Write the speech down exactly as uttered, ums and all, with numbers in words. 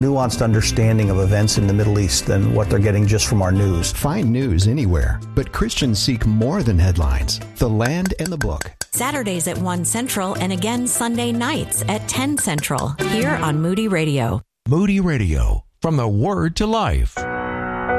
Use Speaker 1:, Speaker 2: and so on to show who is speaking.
Speaker 1: nuanced understanding of events in the Middle East than what they're getting just from our news.
Speaker 2: Find news anywhere, but Christians seek more than headlines. The Land and the Book.
Speaker 3: Saturdays at one Central and again Sunday nights at ten Central here on Moody Radio.
Speaker 4: Moody Radio, from the Word to Life.